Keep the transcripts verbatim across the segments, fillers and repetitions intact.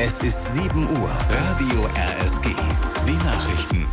Es ist sieben Uhr. Radio R S G. Die Nachrichten.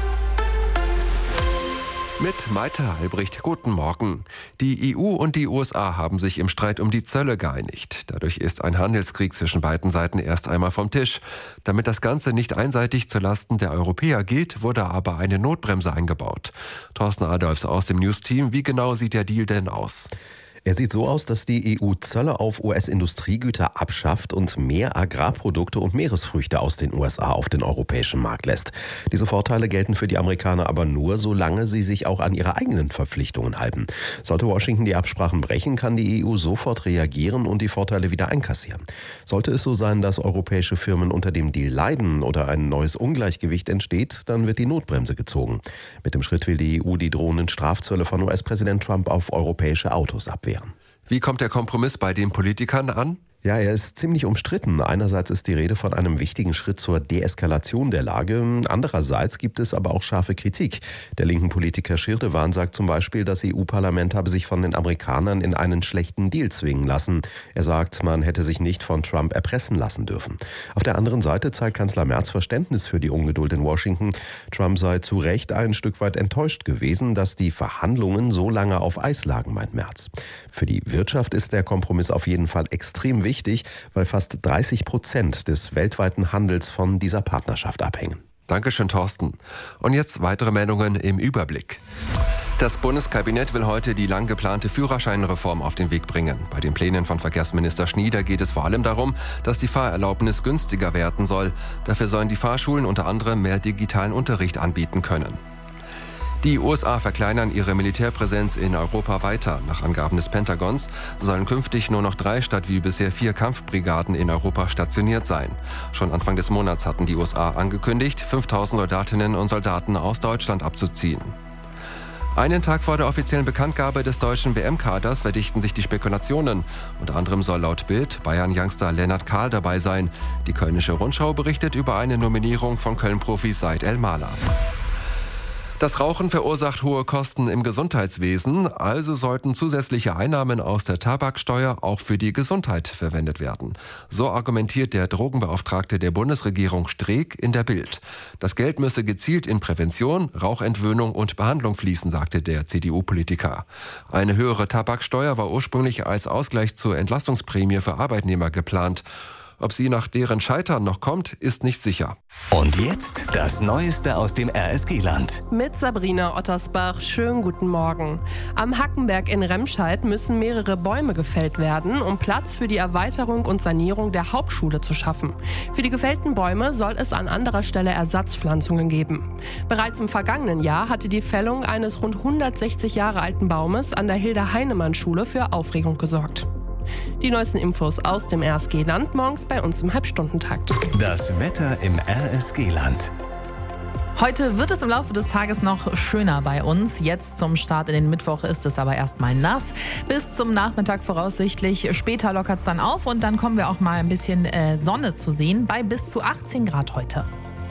Mit Maite Albrecht, guten Morgen. Die E U und die U S A haben sich im Streit um die Zölle geeinigt. Dadurch ist ein Handelskrieg zwischen beiden Seiten erst einmal vom Tisch. Damit das Ganze nicht einseitig zulasten der Europäer geht, wurde aber eine Notbremse eingebaut. Thorsten Adolfs aus dem News-Team, wie genau sieht der Deal denn aus? Er sieht so aus, dass die E U Zölle auf U S-Industriegüter abschafft und mehr Agrarprodukte und Meeresfrüchte aus den U S A auf den europäischen Markt lässt. Diese Vorteile gelten für die Amerikaner aber nur, solange sie sich auch an ihre eigenen Verpflichtungen halten. Sollte Washington die Absprachen brechen, kann die E U sofort reagieren und die Vorteile wieder einkassieren. Sollte es so sein, dass europäische Firmen unter dem Deal leiden oder ein neues Ungleichgewicht entsteht, dann wird die Notbremse gezogen. Mit dem Schritt will die E U die drohenden Strafzölle von U S-Präsident Trump auf europäische Autos abwehren. Wie kommt der Kompromiss bei den Politikern an? Ja, er ist ziemlich umstritten. Einerseits ist die Rede von einem wichtigen Schritt zur Deeskalation der Lage. Andererseits gibt es aber auch scharfe Kritik. Der linken Politiker Schirdewan sagt zum Beispiel, das E U-Parlament habe sich von den Amerikanern in einen schlechten Deal zwingen lassen. Er sagt, man hätte sich nicht von Trump erpressen lassen dürfen. Auf der anderen Seite zeigt Kanzler Merz Verständnis für die Ungeduld in Washington. Trump sei zu Recht ein Stück weit enttäuscht gewesen, dass die Verhandlungen so lange auf Eis lagen, meint Merz. Für die Wirtschaft ist der Kompromiss auf jeden Fall extrem wichtig. Wichtig, weil fast dreißig Prozent des weltweiten Handels von dieser Partnerschaft abhängen. Dankeschön, Thorsten. Und jetzt weitere Meldungen im Überblick. Das Bundeskabinett will heute die lang geplante Führerscheinreform auf den Weg bringen. Bei den Plänen von Verkehrsminister Schnieder geht es vor allem darum, dass die Fahrerlaubnis günstiger werden soll. Dafür sollen die Fahrschulen unter anderem mehr digitalen Unterricht anbieten können. Die U S A verkleinern ihre Militärpräsenz in Europa weiter. Nach Angaben des Pentagons sollen künftig nur noch drei statt wie bisher vier Kampfbrigaden in Europa stationiert sein. Schon Anfang des Monats hatten die U S A angekündigt, fünftausend Soldatinnen und Soldaten aus Deutschland abzuziehen. Einen Tag vor der offiziellen Bekanntgabe des deutschen W M-Kaders verdichten sich die Spekulationen. Unter anderem soll laut Bild Bayern-Youngster Lennart Kahl dabei sein. Die Kölnische Rundschau berichtet über eine Nominierung von Köln-Profis Said El-Mala. Das Rauchen verursacht hohe Kosten im Gesundheitswesen, also sollten zusätzliche Einnahmen aus der Tabaksteuer auch für die Gesundheit verwendet werden. So argumentiert der Drogenbeauftragte der Bundesregierung Streeck in der Bild. Das Geld müsse gezielt in Prävention, Rauchentwöhnung und Behandlung fließen, sagte der C D U-Politiker. Eine höhere Tabaksteuer war ursprünglich als Ausgleich zur Entlastungsprämie für Arbeitnehmer geplant. Ob sie nach deren Scheitern noch kommt, ist nicht sicher. Und jetzt das Neueste aus dem R S G-Land. Mit Sabrina Ottersbach. Schönen guten Morgen. Am Hackenberg in Remscheid müssen mehrere Bäume gefällt werden, um Platz für die Erweiterung und Sanierung der Hauptschule zu schaffen. Für die gefällten Bäume soll es an anderer Stelle Ersatzpflanzungen geben. Bereits im vergangenen Jahr hatte die Fällung eines rund hundertsechzig Jahre alten Baumes an der Hilde-Heinemann-Schule für Aufregung gesorgt. Die neuesten Infos aus dem R S G-Land morgens bei uns im Halbstundentakt. Das Wetter im R S G-Land. Heute wird es im Laufe des Tages noch schöner bei uns. Jetzt zum Start in den Mittwoch ist es aber erstmal nass. Bis zum Nachmittag voraussichtlich. Später lockert es dann auf und dann kommen wir auch mal ein bisschen äh, Sonne zu sehen bei bis zu achtzehn Grad heute.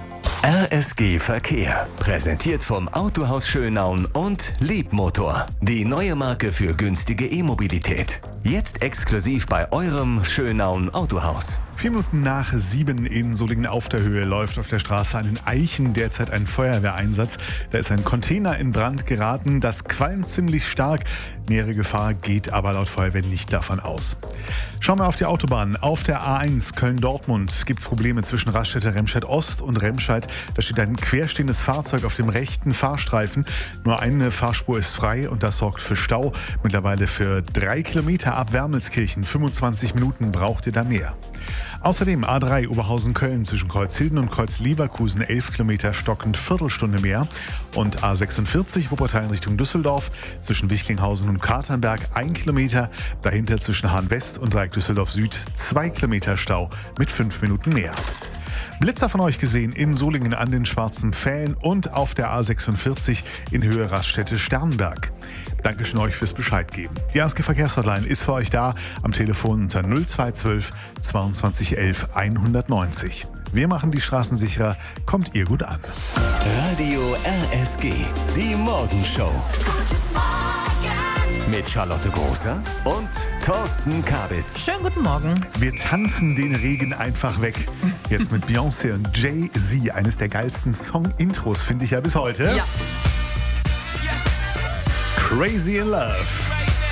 R S G Verkehr. Präsentiert vom Autohaus Schönaun und Liebmotor. Die neue Marke für günstige E-Mobilität. Jetzt exklusiv bei eurem Schönaun Autohaus. Vier Minuten nach sieben in Solingen auf der Höhe läuft auf der Straße an den Eichen derzeit ein Feuerwehreinsatz. Da ist ein Container in Brand geraten. Das qualmt ziemlich stark. Nähere Gefahr geht aber laut Feuerwehr nicht davon aus. Schauen wir auf die Autobahn. Auf der A eins Köln-Dortmund gibt es Probleme zwischen Raststätte Remscheid-Ost und Remscheid. Da steht ein querstehendes Fahrzeug auf dem rechten Fahrstreifen. Nur eine Fahrspur ist frei und das sorgt für Stau. Mittlerweile für drei Kilometer ab Wermelskirchen. fünfundzwanzig Minuten braucht ihr da mehr. Außerdem A drei Oberhausen-Köln zwischen Kreuzhilden und Kreuz-Leverkusen elf Kilometer stockend Viertelstunde mehr. Und A sechsundvierzig Wuppertal in Richtung Düsseldorf zwischen Wichlinghausen und Katernberg ein Kilometer. Dahinter zwischen Hahn-West und Dreieck Düsseldorf Süd zwei Kilometer Stau mit fünf Minuten mehr. Blitzer von euch gesehen in Solingen an den Schwarzen Pfählen und auf der A sechsundvierzig in Höhe Raststätte Sternberg. Dankeschön euch fürs Bescheid geben. Die R S G Verkehrshotline ist für euch da am Telefon unter null zwei zwölf zweiundzwanzig elf hundertneunzig. Wir machen die Straßen sicherer, kommt ihr gut an. Radio R S G, die Morgenshow. mit Charlotte Großer und Thorsten Kabitz. Schönen guten Morgen. Wir tanzen den Regen einfach weg. Jetzt mit Beyoncé und Jay-Z. Eines der geilsten Song-Intros, finde ich ja bis heute. Ja. Crazy in Love.